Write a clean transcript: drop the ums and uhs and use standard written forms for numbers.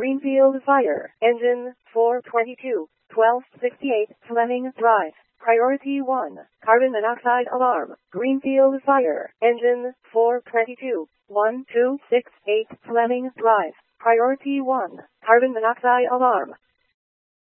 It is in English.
Greenfield Fire. Engine 422. 1268 Fleming Drive. Priority 1. Carbon monoxide alarm. Greenfield Fire. Engine 422. 1268 Fleming Drive. Priority 1. Carbon monoxide alarm.